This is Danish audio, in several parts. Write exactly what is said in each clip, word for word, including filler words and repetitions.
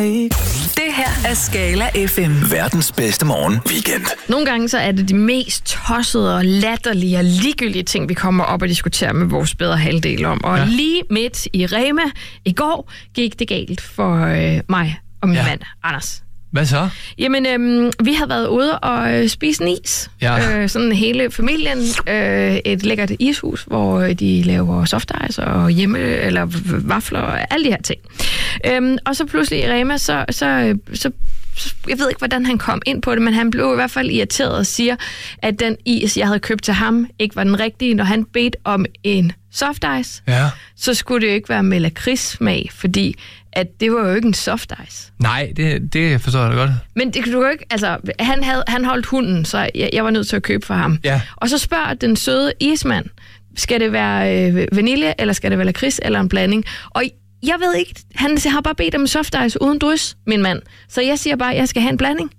Det her er Skala F M. Verdens bedste morgen weekend. Nogle gange så er det de mest tossede og latterlige og ligegyldige ting, vi kommer op og diskuterer med vores bedre halvdel om. Og ja. lige midt i Rema i går gik det galt for øh, mig og min ja. mand, Anders. Hvad så? Jamen, øhm, vi havde været ude og øh, spise en is. Ja. Øh, sådan hele familien. Øh, et lækkert ishus, hvor de laver soft ice og hjemme, eller vafler og alle de her ting. Øhm, og så pludselig i Rema, så, så, så, så... Jeg ved ikke, hvordan han kom ind på det, men han blev i hvert fald irriteret og siger, at den is, jeg havde købt til ham, ikke var den rigtige. Når han bedte om en soft ice, Ja. så skulle det jo ikke være med lakridssmag, fordi at det var jo ikke en soft ice. Nej, det, det forstår jeg da godt. Men det kan du jo ikke, altså, han, havde, han holdt hunden, så jeg, jeg var nødt til at købe for ham. Ja. Og så spørger den søde ismand, skal det være øh, vanilje, eller skal det være lakrids, eller en blanding? Og jeg ved ikke, han har bare bedt om soft ice uden drys, min mand. Så jeg siger bare, at jeg skal have en blanding.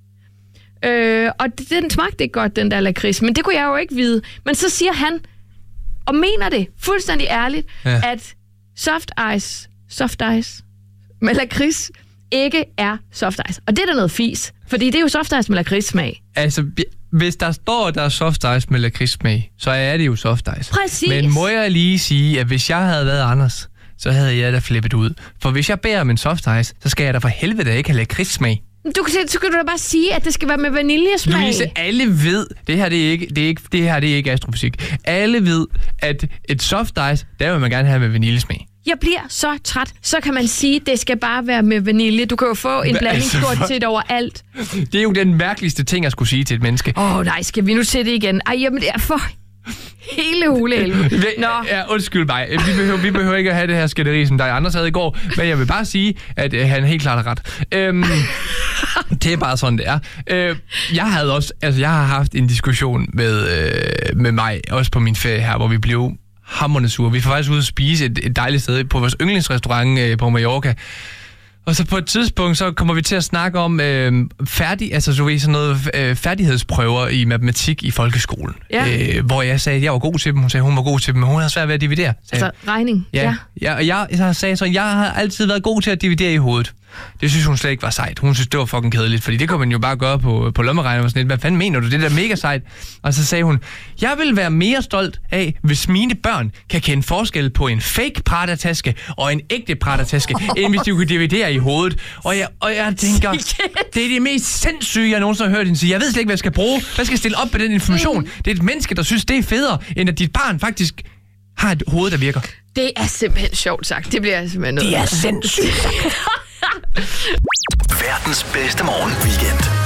Øh, og den smagte ikke godt, den der lakrids, men det kunne jeg jo ikke vide. Men så siger han, og mener det fuldstændig ærligt, ja. at soft ice, soft ice med lakrids ikke er soft ice. Og det er da noget fis, fordi det er jo soft ice med lakridssmag. Altså, hvis der står, at der er soft ice med lakridssmag, så er det jo soft ice. Præcis. Men må jeg lige sige, at hvis jeg havde været Anders, så havde jeg da flippet ud. For hvis jeg beder om en soft ice, så skal jeg da for helvede ikke have lakridssmag. Du kan, så kan du da bare sige, at det skal være med vaniljesmag. Louise, alle ved, det her det er ikke, det er ikke, det her det er ikke astrofysik. Alle ved, at et soft ice, der vil man gerne have med vaniljesmag. Jeg bliver så træt. Så kan man sige, at det skal bare være med vanilje. Du kan jo få en blanding altså, stort set overalt. Det er jo den mærkeligste ting, jeg skulle sige til et menneske. Åh oh, nej, skal vi nu se det igen? Ej, jamen det er for hele hulehelvede. Nå. Ja, undskyld mig. Vi behøver, vi behøver ikke at have det her skænderi, som dig Anders havde i går, men jeg vil bare sige, at øh, han helt klart har ret. Øhm, det er bare sådan, det er. Øh, jeg havde også, altså jeg har haft en diskussion med, øh, med mig, også på min ferie her, hvor vi blev hamrende sure. Vi får faktisk ud at spise et, et dejligt sted på vores yndlingsrestaurant øh, på Mallorca. Og så på et tidspunkt, så kommer vi til at snakke om øh, færdig, altså så ved sådan noget øh, færdighedsprøver i matematik i folkeskolen. Ja. Øh, hvor jeg sagde, at jeg var god til dem. Hun sagde, hun var god til dem, men hun havde svært ved at dividere. Altså regning? Ja. ja. ja og jeg, jeg sagde så, jeg har altid været god til at dividere i hovedet. Det synes hun slet ikke var sejt. Hun synes, det var fucking kedeligt, fordi det kunne man jo bare gøre på, på lommeregner og sådan lidt. Hvad fanden mener du? Det er da mega sejt. Og så sagde hun, jeg vil være mere stolt af, hvis mine børn kan kende forskel på en fake Prada-taske og en ægte Prada-taske, end hvis de kunne dividere i hovedet. Og jeg, og jeg tænker, det er det mest sindssyge, jeg nogensinde har hørt hende sige. Jeg ved slet ikke, hvad jeg skal bruge. Hvad skal jeg stille op med den information? Det er et menneske, der synes, det er federe, end at dit barn faktisk har et hoved, der virker. Det er simpelthen sjovt sagt. Det bliver jeg simpelthen nødt til. Det er sindssygt. Verdens bedste morgen weekend.